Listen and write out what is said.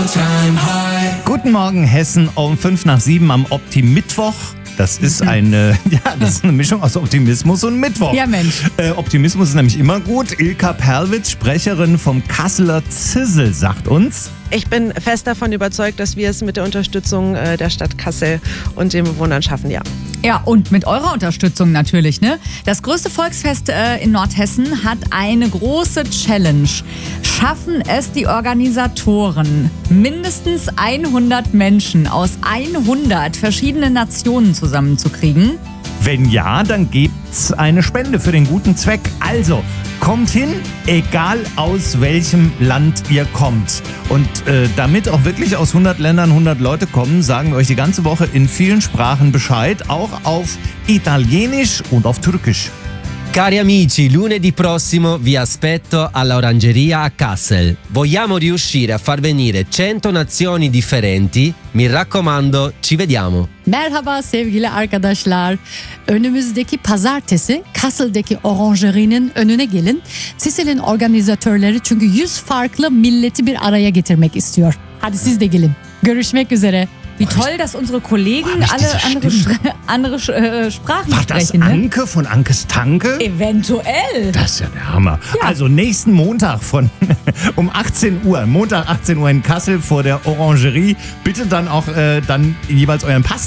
Guten Morgen Hessen um 6:55 am Optimittwoch. Das ist eine Mischung aus Optimismus und Mittwoch. Ja, Mensch. Optimismus ist nämlich immer gut. Ilka Perlwitz, Sprecherin vom Kasseler Zissel, sagt uns: Ich bin fest davon überzeugt, dass wir es mit der Unterstützung der Stadt Kassel und den Bewohnern schaffen, ja. Ja, und mit eurer Unterstützung natürlich, ne? Das größte Volksfest in Nordhessen hat eine große Challenge. Schaffen es die Organisatoren, mindestens 100 Menschen aus 100 verschiedenen Nationen zusammenzukriegen? Wenn ja, dann gibt's eine Spende für den guten Zweck. Also, kommt hin, egal aus welchem Land ihr kommt. Und damit auch wirklich aus 100 Ländern 100 Leute kommen, sagen wir euch die ganze Woche in vielen Sprachen Bescheid, auch auf Italienisch und auf Türkisch. Cari amici, lunedì prossimo vi aspetto alla Orangeria a Kassel. Vogliamo riuscire a far venire 100 nazioni differenti? Mi raccomando, ci vediamo. Merhaba sevgili arkadaşlar. Önümüzdeki pazartesi Kassel'deki oranjerinin önüne gelin. Sissel'in organizatörleri çünkü 100 farklı milleti bir araya getirmek istiyor. Hadi siz de gelin. Görüşmek üzere. Wie toll, dass unsere Kollegen alle andere Sprachen War das sprechen, ne? Anke von Ankes Tanke? Eventuell. Das ist ja der Hammer. Ja. Also nächsten Montag um 18 Uhr, Montag 18 Uhr in Kassel vor der Orangerie. Bitte dann auch dann jeweils euren Pass